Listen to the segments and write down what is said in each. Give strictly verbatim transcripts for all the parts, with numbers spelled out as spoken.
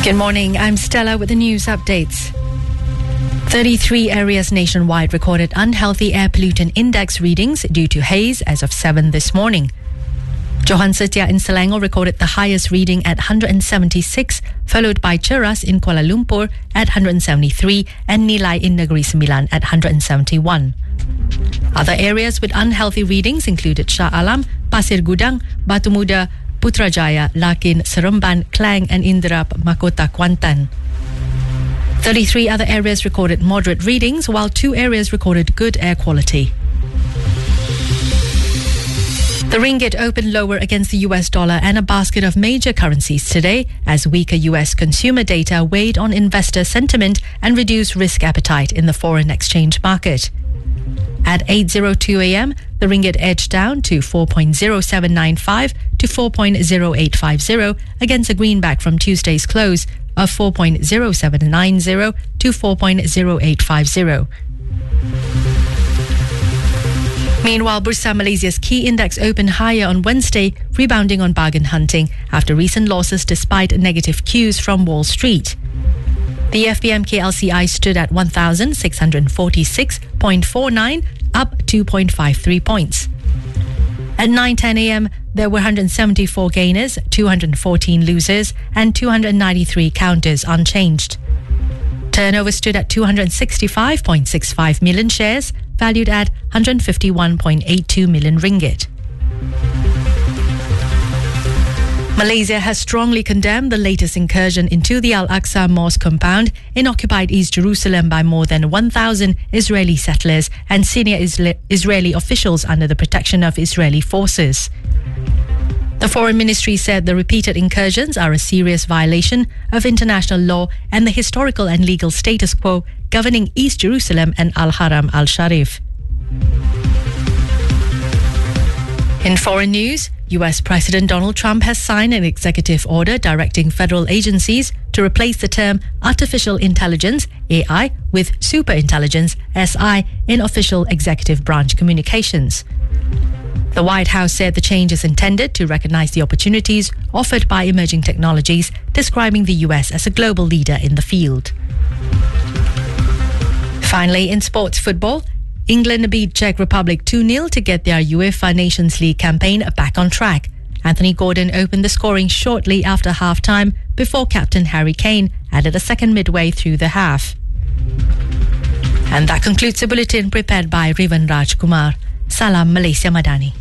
Good morning, I'm Stella with the news updates. thirty-three areas nationwide recorded unhealthy air pollutant index readings due to haze as of seven this morning. Johan Setia in Selangor recorded the highest reading at one hundred seventy-six, followed by Cheras in Kuala Lumpur at one hundred seventy-three and Nilai in Negeri Sembilan at one hundred seventy-one. Other areas with unhealthy readings included Shah Alam, Pasir Gudang, Batu Muda, Putrajaya, Lakin, Seremban, Klang and Inderap, Mahkota, Kuantan. thirty-three other areas recorded moderate readings, while two areas recorded good air quality. The ringgit opened lower against the U S dollar and a basket of major currencies today as weaker U S consumer data weighed on investor sentiment and reduced risk appetite in the foreign exchange market. At eight oh two a.m., the ringgit edged down to four point oh seven nine five to four point oh eight five oh against a greenback from Tuesday's close of four point oh seven nine oh to four point oh eight five oh. Meanwhile, Bursa Malaysia's key index opened higher on Wednesday, rebounding on bargain hunting after recent losses despite negative cues from Wall Street. The F B M K L C I stood at one thousand six hundred forty-six point four nine, up two point five three points. At nine ten a.m., there were one hundred seventy-four gainers, two hundred fourteen losers, and two hundred ninety-three counters unchanged. Turnover stood at two hundred sixty-five point six five million shares, valued at one hundred fifty-one point eight two million ringgit. Malaysia has strongly condemned the latest incursion into the Al-Aqsa Mosque compound in occupied East Jerusalem by more than one thousand Israeli settlers and senior Isla- Israeli officials under the protection of Israeli forces. The Foreign Ministry said the repeated incursions are a serious violation of international law and the historical and legal status quo governing East Jerusalem and Al-Haram al-Sharif. In foreign news, U S President Donald Trump has signed an executive order directing federal agencies to replace the term artificial intelligence, A I, with superintelligence, S I, in official executive branch communications. The White House said the change is intended to recognize the opportunities offered by emerging technologies, describing the U S as a global leader in the field. Finally, in sports football, England beat Czech Republic two nil to get their UEFA Nations League campaign back on track. Anthony Gordon opened the scoring shortly after half-time before captain Harry Kane added a second midway through the half. And that concludes the bulletin prepared by Rivan Rajkumar. Salam Malaysia Madani.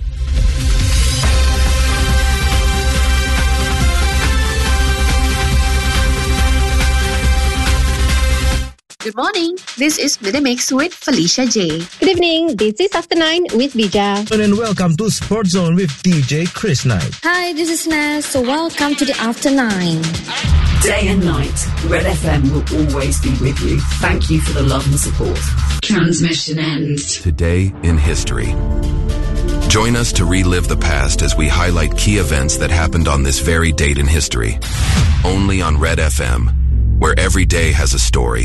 Good morning. This is Midday Mix with Felicia J. Good evening. This is After Nine with Bija. And welcome to Sport Zone with D J Chris Knight. Hi, this is Naz. So welcome to the After Nine. Day and night, Red F M will always be with you. Thank you for the love and support. Transmission ends. Today in history. Join us to relive the past as we highlight key events that happened on this very date in history. Only on Red F M, where every day has a story.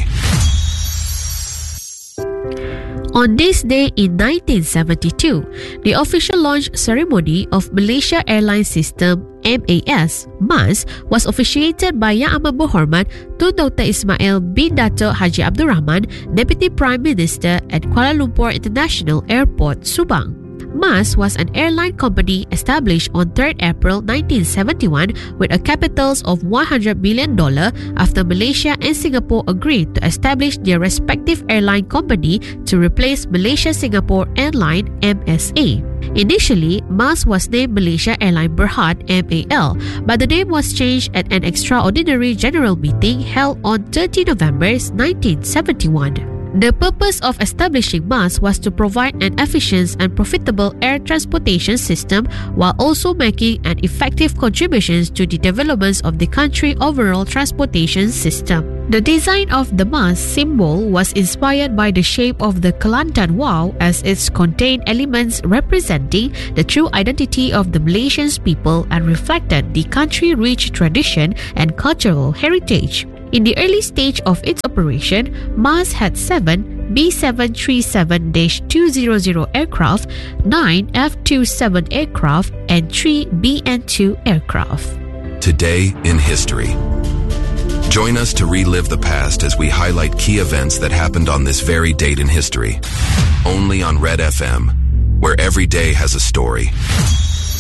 On this day in nineteen seventy-two, the official launch ceremony of Malaysia Airlines System M A S, M A S, was officiated by Yang Amat Berhormat Tun Doctor Ismail bin Dato' Haji Abdul Rahman, Deputy Prime Minister at Kuala Lumpur International Airport, Subang. M A S was an airline company established on third April nineteen seventy-one with a capital of one hundred million dollars after Malaysia and Singapore agreed to establish their respective airline company to replace Malaysia-Singapore Airline M S A. Initially, M A S was named Malaysia Airline Berhad M A L, but the name was changed at an extraordinary general meeting held on thirtieth of November nineteen seventy-one. The purpose of establishing M A S was to provide an efficient and profitable air transportation system while also making an effective contribution to the development of the country's overall transportation system. The design of the M A S symbol was inspired by the shape of the Kelantan Wow, as it contained elements representing the true identity of the Malaysian people and reflected the country's rich tradition and cultural heritage. In the early stage of its operation, M A S had seven B seven thirty-seven dash two hundred aircraft, nine F twenty-seven aircraft, and three B N two aircraft. Today in history. Join us to relive the past as we highlight key events that happened on this very date in history. Only on Red F M, where every day has a story.